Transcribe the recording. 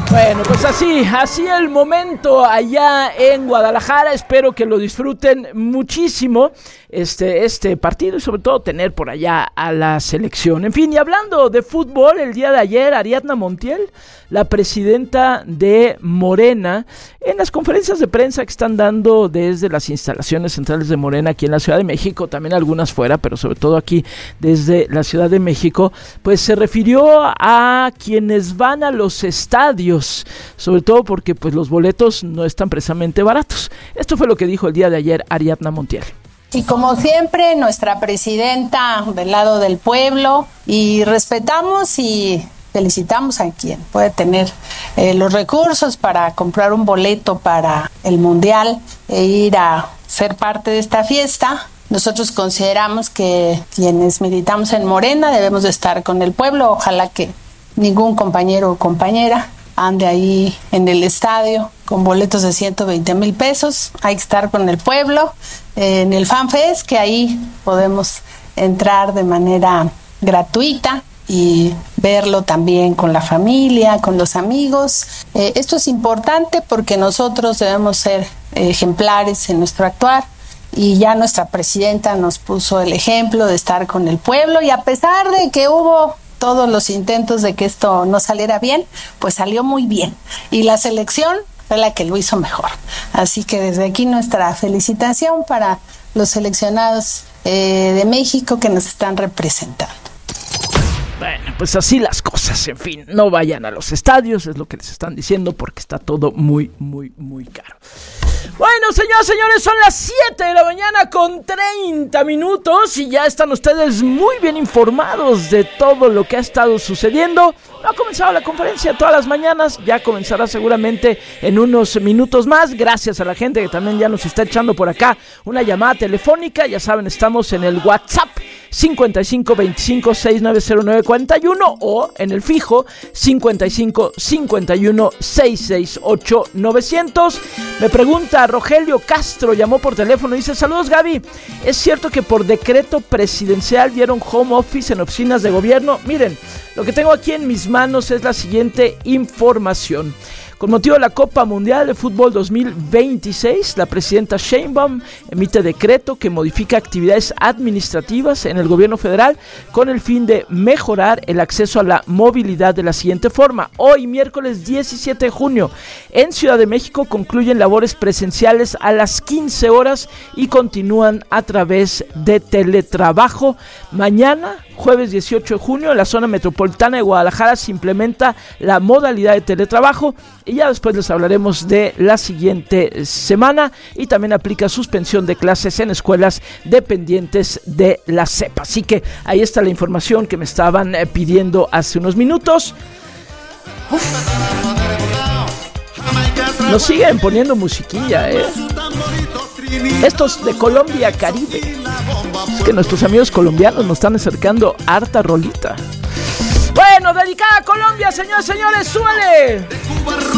Bueno, pues así el momento allá en Guadalajara. Espero que lo disfruten muchísimo este partido y sobre todo tener por allá a la selección. En fin, y hablando de fútbol, el día de ayer Ariadna Montiel, la presidenta de Morena, en las conferencias de prensa que están dando desde las instalaciones centrales de Morena aquí en la Ciudad de México, también algunas fuera, pero sobre todo aquí desde la Ciudad de México, pues se refirió a quienes van a los estadios, sobre todo porque pues los boletos no están precisamente baratos. Esto fue lo que dijo el día de ayer Ariadna Montiel. Y como siempre, nuestra presidenta del lado del pueblo, y respetamos y felicitamos a quien puede tener los recursos para comprar un boleto para el Mundial e ir a ser parte de esta fiesta. Nosotros consideramos que quienes militamos en Morena debemos de estar con el pueblo. Ojalá que ningún compañero o compañera ande ahí en el estadio con boletos de 120,000 pesos. Hay que estar con el pueblo en el FanFest, que ahí podemos entrar de manera gratuita y verlo también con la familia, con los amigos. Esto es importante porque nosotros debemos ser ejemplares en nuestro actuar, y ya nuestra presidenta nos puso el ejemplo de estar con el pueblo, y a pesar de que hubo todos los intentos de que esto no saliera bien, pues salió muy bien, y la selección fue la que lo hizo mejor. Así que desde aquí nuestra felicitación para los seleccionados de México que nos están representando. Bueno, pues así las cosas, en fin, no vayan a los estadios, es lo que les están diciendo, porque está todo muy, muy, muy caro. Bueno, señoras y señores, son las 7 de la mañana con 30 minutos y ya están ustedes muy bien informados de todo lo que ha estado sucediendo. No ha comenzado la conferencia todas las mañanas, ya comenzará seguramente en unos minutos más. Gracias a la gente que también ya nos está echando por acá una llamada telefónica. Ya saben, estamos en el WhatsApp 55 25 6909 41 o en el fijo 55 51 668 900. Me pregunta Rogelio Castro, llamó por teléfono y dice: saludos, Gaby, ¿es cierto que por decreto presidencial dieron home office en oficinas de gobierno? Miren, lo que tengo aquí en mis manos es la siguiente información. Con motivo de la Copa Mundial de Fútbol 2026, la presidenta Sheinbaum emite decreto que modifica actividades administrativas en el gobierno federal con el fin de mejorar el acceso a la movilidad de la siguiente forma. Hoy, miércoles 17 de junio, en Ciudad de México concluyen labores presenciales a las 15 horas y continúan a través de teletrabajo. Mañana, jueves 18 de junio, en la zona metropolitana de Guadalajara se implementa la modalidad de teletrabajo y ya después les hablaremos de la siguiente semana, y también aplica suspensión de clases en escuelas dependientes de la SEP. Así que ahí está la información que me estaban pidiendo hace unos minutos. Nos siguen poniendo musiquilla, Estos de Colombia Caribe. Es que nuestros amigos colombianos nos están acercando harta rolita. Bueno, dedicada a Colombia, señores, súbale.